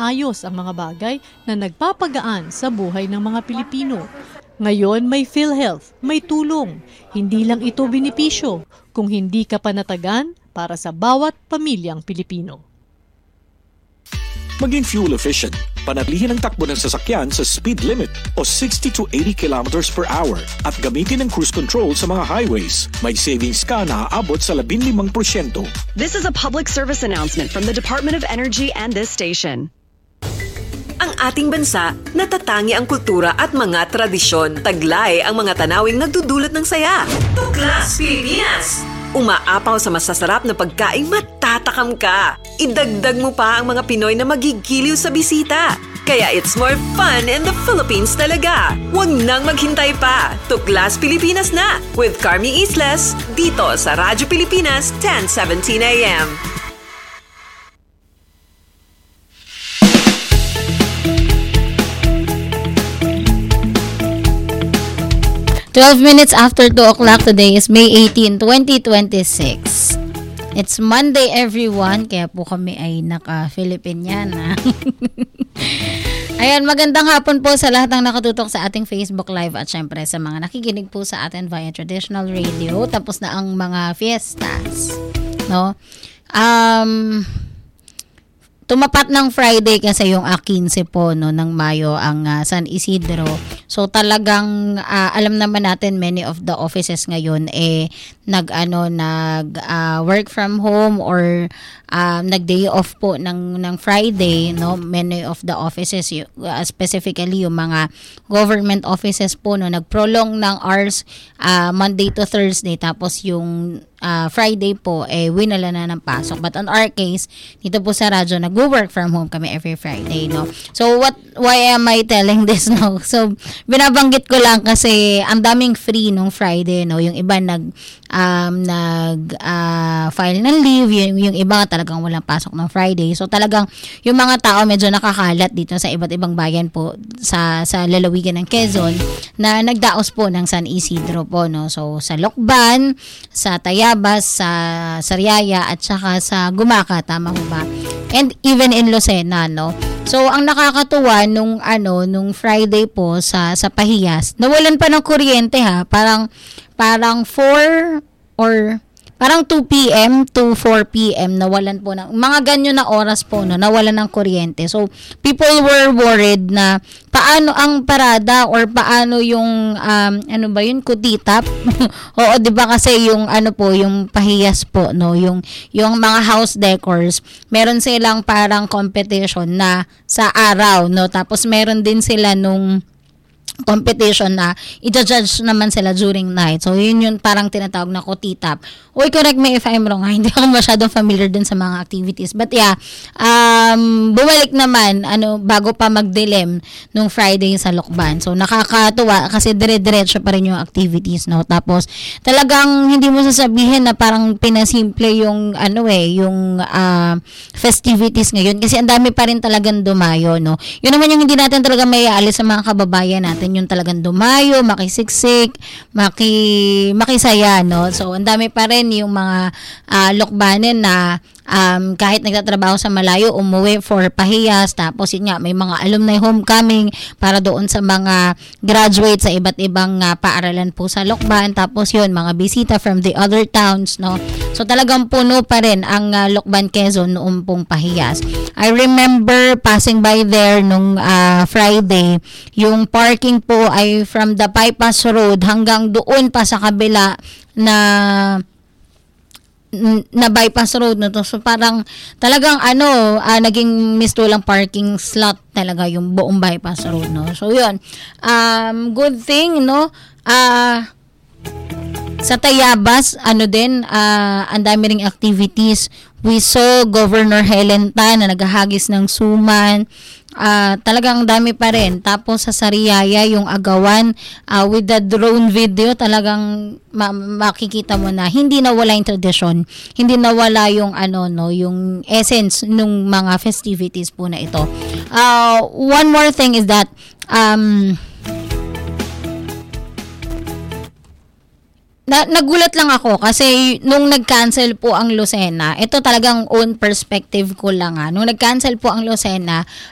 maayos ang mga bagay na nagpapagaan sa buhay ng mga Pilipino. Ngayon may PhilHealth, may tulong. Hindi lang ito benepisyo, kung hindi ka panatagan para sa bawat pamilyang Pilipino. Maging fuel efficient. Panatilihin ang takbo ng sasakyan sa speed limit o 60 to 80 kilometers per hour at gamitin ang cruise control sa mga highways. May savings ka na aabot sa 15%. This is a public service announcement from the Department of Energy and this station. Ang ating bansa, natatangi ang kultura at mga tradisyon. Taglay ang mga tanawing nagdudulot ng saya. Tuklas Pilipinas! Umaapaw sa masasarap na pagkaing matatakam ka. Idagdag mo pa ang mga Pinoy na magigiliw sa bisita. Kaya it's more fun in the Philippines talaga. Huwag nang maghintay pa. Tuklas Pilipinas na with Carmi Islas dito sa Radyo Pilipinas 10:17 AM. 12 minutes after 2 o'clock today is May 18, 2026. It's Monday, everyone. Kaya po kami ay naka-Filipiniana. Ayan, magandang hapon po sa lahat ng nakatutok sa ating Facebook Live at syempre sa mga nakikinig po sa atin via traditional radio. Tapos na ang mga fiestas. No? Tumapat ng Friday kasi yung 15 po no, ng Mayo ang San Isidro. So talagang alam naman natin many of the offices ngayon nag work from home or nag day off po ng Friday no, many of the offices specifically yung mga government offices po no, nag-prolong ng hours Monday to Thursday tapos yung Friday po winala na ng pasok. But on our case dito po sa radyo nag-work from home kami every Friday no. So why am I telling this no? So binabanggit ko lang kasi ang daming free nung Friday no, yung iba file ng leave, yung iba talagang walang pasok ng Friday. So talagang yung mga tao medyo nakakalat dito sa iba't ibang bayan po sa lalawigan ng Quezon na nagdaos po ng San Isidro po no. So sa Lokban, sa Tayabas, sa Sariaya at saka sa Gumaca, tama ho ba? And even in Lucena no. So ang nakakatuwa nung Friday po sa Pahiyas, nawalan pa ng kuryente ha. Parang 4 or parang 2 p.m. to 4 p.m. nawalan po ng mga ganyo na oras po no, nawalan ng kuryente. So people were worried na paano ang parada or paano yung kutitap. Oo, 'di ba kasi yung yung Pahiyas po no, yung mga house decors, meron silang parang competition na sa araw no, tapos meron din sila nung competition na i-judge naman sila during night. So, yun yung parang tinatawag na kutitap. Uy, correct me if I'm wrong. Hindi ako masyadong familiar dun sa mga activities. But yeah, bumalik naman, bago pa mag-dilim nung Friday sa Lokban. So, nakakatuwa kasi dire-diretso pa rin yung activities, no? Tapos, talagang hindi mo sasabihin na parang pinasimple yung, festivities ngayon. Kasi ang dami pa rin talagang dumayo, no? Yun naman yung hindi natin talaga may aalis sa mga kababayan natin. Yung talagang dumayo, makisiksik, makisaya, no? So, ang dami pa rin yung mga lokbanin na kahit nagtatrabaho sa malayo, umuwi for Pahiyas. Tapos yun nga, may mga alumni homecoming para doon sa mga graduate sa iba't ibang paaralan po sa Lokban. Tapos yun, mga bisita from the other towns, no? So talagang puno pa rin ang Lokban, Quezon noong pong Pahiyas. I remember passing by there nung Friday. Yung parking po ay from the bypass road hanggang doon pa sa kabila na bypass road no to. So parang talagang naging mistulang parking slot talaga yung buong bypass road no. So yun. Good thing no. Sa Tayabas, ang dami ring activities. We saw Governor Helen Tan na naghahagis ng suman. Talagang dami pa rin. Tapos sa Sariaya, yung agawan with the drone video, talagang makikita mo na hindi nawala yung tradisyon. Hindi nawala yung yung essence ng mga festivities po na ito. One more thing is that nagulat lang ako kasi nung nag-cancel po ang Lucena, ito talagang own perspective ko lang nung nag-cancel po ang Lucena,